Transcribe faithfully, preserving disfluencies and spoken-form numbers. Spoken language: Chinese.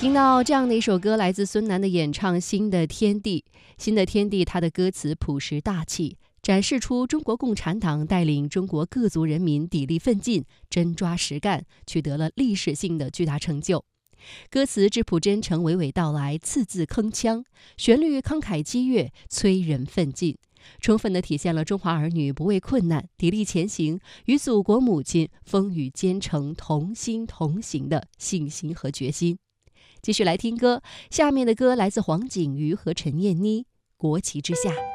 听到这样的一首歌，来自孙楠的演唱《新的天地》。新的天地，它的歌词朴实大气，展示出中国共产党带领中国各族人民砥砺奋进、真抓实干，取得了历史性的巨大成就。歌词质朴真诚，娓娓道来，字字铿锵，旋律慷慨激越，催人奋进，充分地体现了中华儿女不畏困难、砥砺前行，与祖国母亲风雨兼程、同心同行的信心和决心。继续来听歌，下面的歌来自黄景瑜和陈燕妮，《国旗之下》。